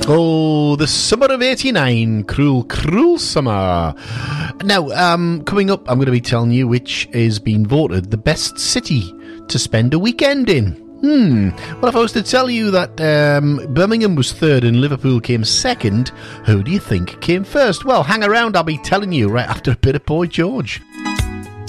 Oh, the summer of 89. Cruel, cruel summer. Now, coming up, I'm going to be telling you which is being voted the best city to spend a weekend in. Well, if I was to tell you that Birmingham was third and Liverpool came second, who do you think came first? Well, hang around, I'll be telling you right after a bit of Boy George.